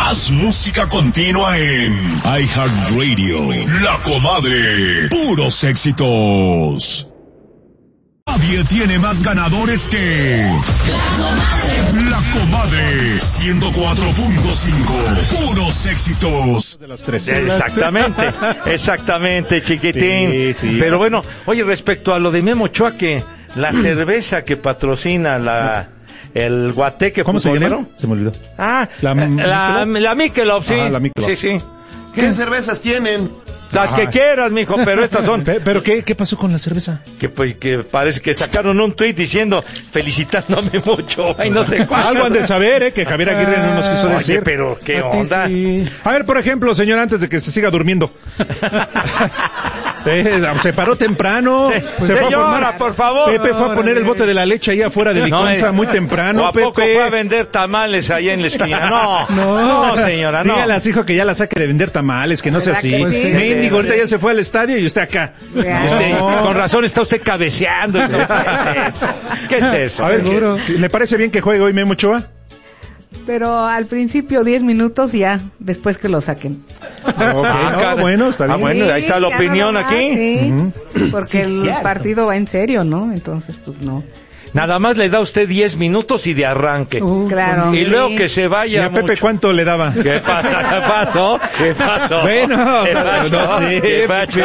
Más música continua en iHeartRadio. La Comadre. Puros éxitos. Nadie tiene más ganadores que La Comadre 104.5. Puros éxitos. Exactamente, chiquitín. Sí. Pero bueno, oye, respecto a lo de Memo Ochoa, que la cerveza que patrocina el Guateque, ¿cómo se llama? Se me olvidó. La Michelob, sí. La Michelob. Sí. ¿Qué cervezas tienen? Las que quieras, mijo, pero estas son. ¿Pero qué pasó con la cerveza? Que parece que sacaron un tuit diciendo felicitándome mucho y no sé cuál. Algo han de saber, que Javier Aguirre no nos quiso decir. Oye, pero qué onda. Sí. A ver, por ejemplo, señor, antes de que se siga durmiendo. Se paró temprano. Señora, por favor. Pepe fue a poner el bote de la leche ahí afuera de Liconza muy temprano. ¿O a poco fue a vender tamales ahí en la esquina? No, señora, no. Dígale a su hijo que ya la saque de vender tamales, que no sea así. Mendigo, ahorita ya se fue al estadio y usted acá. Con razón está usted cabeceando. ¿Qué es eso? A ver, ¿le parece bien que juegue hoy Memo Ochoa? Pero al principio 10 minutos y ya, después que lo saquen. Bueno, está bien. Bueno, ahí está la opinión aquí. Sí, porque el partido va en serio, ¿no? Entonces, pues no. Nada más le da usted 10 minutos y de arranque. Claro. Y luego que se vaya. ¿Y a Pepe cuánto le daba? ¿Qué pasó? Bueno, no sé. ¿Qué pasó?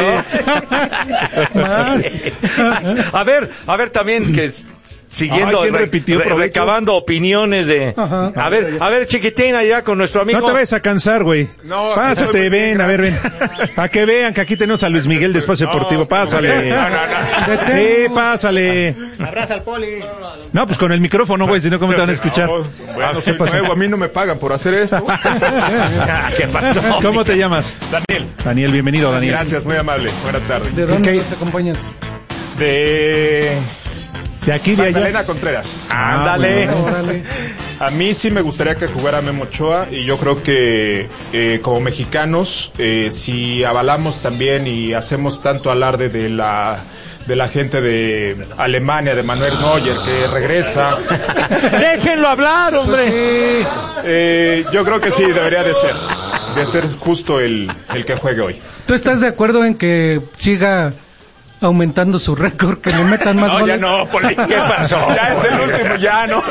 A ver también que siguiendo, recabando opiniones de... Ajá. A ver, chiquitina, ya con nuestro amigo... No te vayas a cansar, güey. No, pásate, ven. Para que vean que aquí tenemos a Luis Miguel de Espacio Deportivo. Pásale. No. Sí, pásale. Abraza al Poli. No, pues con el micrófono, güey, si no, ¿cómo te van a escuchar? Bueno, soy nuevo, a mí no me pagan por hacer esto. ¿Qué pasó? ¿Cómo te llamas? Daniel, bienvenido, Daniel. Gracias, muy amable. Buenas tardes. ¿De dónde nos acompañan? De aquí, de allá. Magdalena Contreras. Ándale. Órale. A mí sí me gustaría que jugara Memo Ochoa y yo creo que como mexicanos, si avalamos también y hacemos tanto alarde de la gente de Alemania, de Manuel Neuer, que regresa. Déjenlo hablar, hombre. Yo creo que sí, debería de ser justo el que juegue hoy. ¿Tú estás de acuerdo en que siga aumentando su récord, que le metan más goles? Ya no, Poli, ¿qué pasó? Ya es el último, ya no.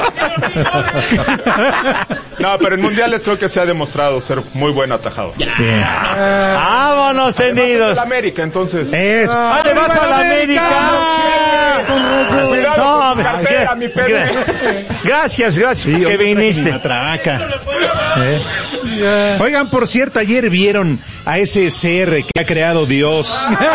No, pero en mundiales creo que se ha demostrado ser muy buen atajador. Vámonos, tendidos. La América, entonces. Eso. ¡Ale, vas a la América! Cuidado con tu cartera, mi Pepe. Gracias Sí, que viniste. Oigan, por cierto, ayer vieron a ese SR que ha creado Dios.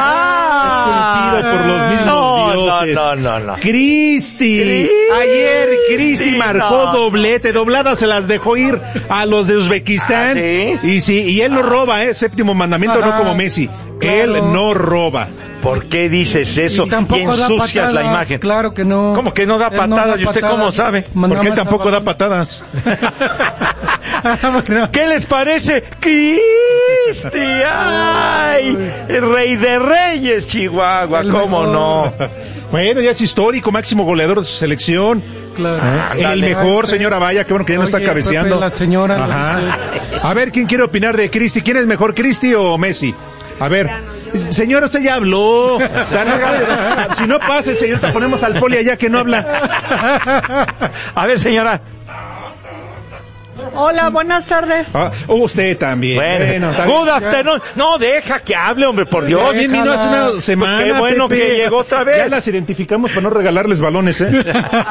Por los mismos dioses. No. Cristi. Ayer Cristi marcó doblete. Dobladas se las dejó ir a los de Uzbekistán. ¿Sí? Y él no roba, séptimo mandamiento, no como Messi. Claro. Él no roba. ¿Por qué dices eso? Y tampoco da ensucias patadas, la imagen. Claro que no. ¿Cómo que no da patadas? ¿Y usted cómo sabe? Porque él tampoco da patadas. ¿Qué les parece? ¡Cristi! ¡Ay! El rey de reyes, Chihuahua, ¿cómo no? Bueno, ya es histórico, máximo goleador de su selección. Claro. El mejor, señora Vaya, qué bueno que ya no está cabeceando. Pepe, la señora. Ajá. A ver, ¿quién quiere opinar de Cristi? ¿Quién es mejor, Cristi o Messi? A ver, señor, usted ya habló. O sea, si no pase, señor, te ponemos al Poli allá que no habla. A ver, señora. Hola, buenas tardes. Usted también. Bueno, good afternoon. No, deja que hable, hombre, por Dios. Oye, no hace una semana. Qué bueno, Pepe, que llegó otra vez. Ya las identificamos para no regalarles balones, ¿eh?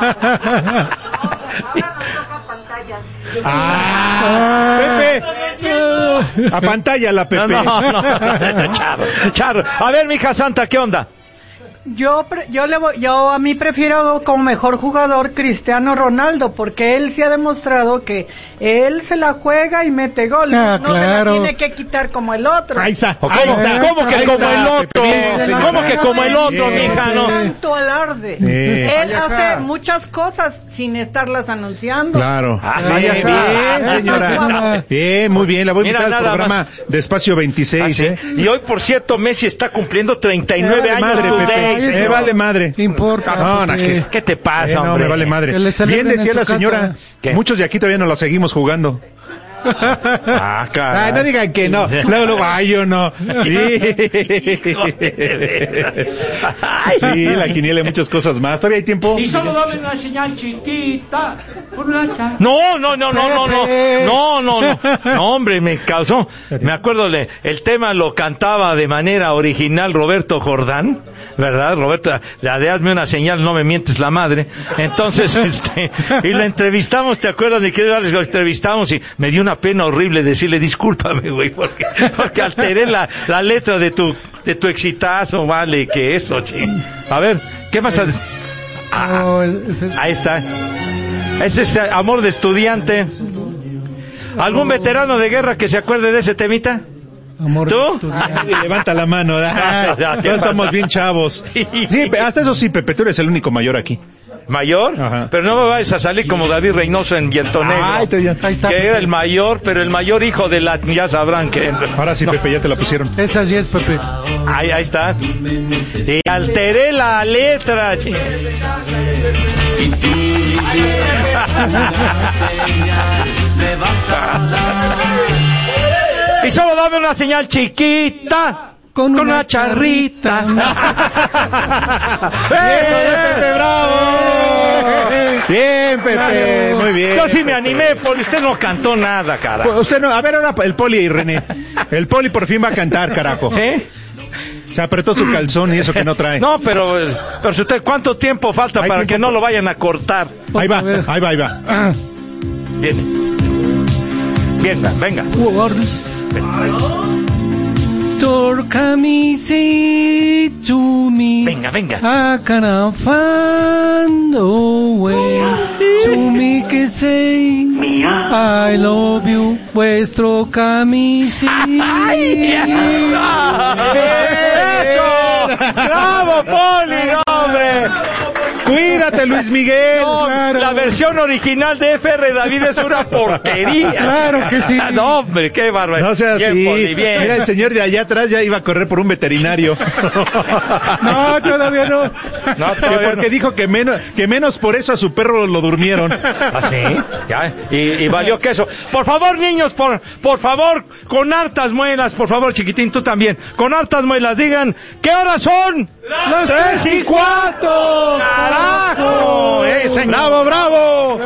Pepe. A pantalla la Pepe. No. Charro. A ver, mija santa, ¿qué onda? Yo a mí prefiero como mejor jugador Cristiano Ronaldo, porque él sí ha demostrado que él se la juega y mete gol. No se la tiene que quitar como el otro. Ahí está. ¿Cómo que como el otro? ¿Cómo que como el otro, mija? No. Tanto alarde. Él hace muchas cosas sin estarlas anunciando. Claro. Bien, señora. Bien, muy bien. La voy a invitar al programa de Espacio 26. Y hoy, por cierto, Messi está cumpliendo 39 años. Madre, Pepe. Me vale madre. Importa. No, ¿qué te pasa, hombre? No, me vale madre. Bien decía la señora, muchos de aquí todavía no la seguimos jugando. Caray. No digan que no. Luego, yo no. Sí, la quiniela y muchas cosas más. ¿Todavía hay tiempo? Y solo dame una señal chiquita. No, hombre, me causó. Me acuerdo, el tema lo cantaba de manera original Roberto Jordán, ¿verdad? Roberto, la de hazme una señal, no me mientes la madre. Entonces, y lo entrevistamos, ¿te acuerdas de que lo entrevistamos? Y me dio una pena horrible decirle, discúlpame, güey, porque alteré la letra de tu exitazo, vale, que eso, ching. A ver, ¿qué pasa? Ahí está. Ese es amor de estudiante. ¿Algún veterano de guerra que se acuerde de ese temita? ¿Tú? Levanta la mano. Todos estamos bien chavos. Sí, hasta eso sí, Pepe, tú eres el único mayor aquí. ¿Mayor? Ajá. Pero no me vayas a salir como David Reynoso en Viento Negro, que era el mayor, pero el mayor hijo de la... Ya sabrán que... Ahora sí, Pepe, ya te la pusieron. Esa sí es, Pepe. Ahí está. Y alteré la letra. Y solo dame una señal chiquita con una charrita. Pepe, bravo. Bien, Pepe, muy bien. Yo sí me animé, Poli, usted no cantó nada, carajo. Usted no, a ver ahora el Poli y René. El Poli por fin va a cantar, carajo. ¿Sí? Se apretó su calzón y eso que no trae. No, pero si usted, ¿cuánto tiempo falta para que no lo vayan a cortar? Ahí va. Bien, venga. Venga. I can find a way to make it say I love you, vuestro camisí. ¡Bravo, Poli, hombre! Cuídate, Luis Miguel. No, claro. La versión original de FR David es una porquería. Claro que sí. No, hombre, qué bárbaro. No sea así. Mira, el señor de allá atrás ya iba a correr por un veterinario. No, todavía no. Porque dijo que menos por eso a su perro lo durmieron. ¿Ah, sí? Ya, y valió queso. Por favor, niños, por favor, con hartas muelas, por favor, chiquitín, tú también. Con hartas muelas, digan, ¿qué horas son? Las 3:15. ¡Carajo! ¡Bravo!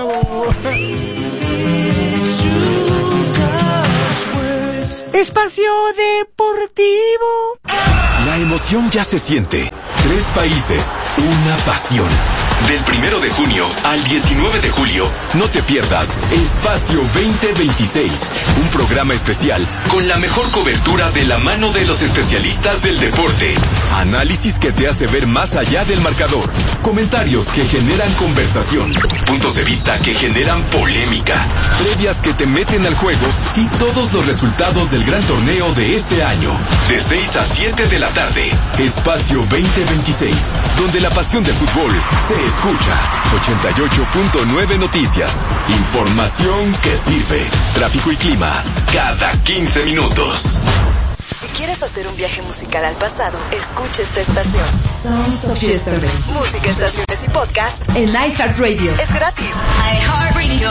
Espacio Deportivo. La emoción ya se siente. 3 países, una pasión. Del 1 de junio al 19 de julio, no te pierdas Espacio 2026, un programa especial con la mejor cobertura de la mano de los especialistas del deporte. Análisis que te hace ver más allá del marcador, comentarios que generan conversación, puntos de vista que generan polémica, previas que te meten al juego y todos los resultados del gran torneo de este año. De 6 a 7 de la tarde, Espacio 2026, donde la pasión del fútbol se escucha. 88.9 Noticias. Información que sirve. Tráfico y clima cada 15 minutos. Si quieres hacer un viaje musical al pasado, escucha esta estación. Sounds of Yesterday. Música, estaciones y podcast en iHeartRadio. Es gratis. iHeartRadio.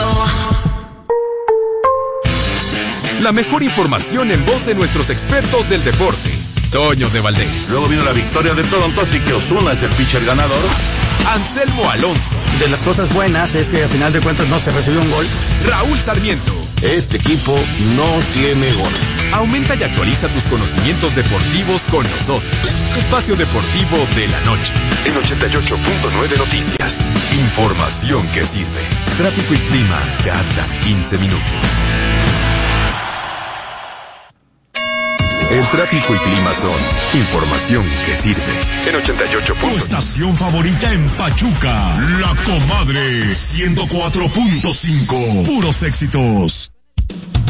La mejor información en voz de nuestros expertos del deporte. Toño de Valdés. Luego vino la victoria de Toronto, así que Ozuna es el pitcher ganador. Anselmo Alonso. De las cosas buenas es que al final de cuentas no se recibió un gol. Raúl Sarmiento. Este equipo no tiene gol. Aumenta y actualiza tus conocimientos deportivos con nosotros. Espacio Deportivo de la Noche. En 88.9 Noticias. Información que sirve. Tráfico y clima cada 15 minutos. El tráfico y clima son información que sirve. En 88. Tu estación favorita en Pachuca, La Comadre 104.5. Puros éxitos.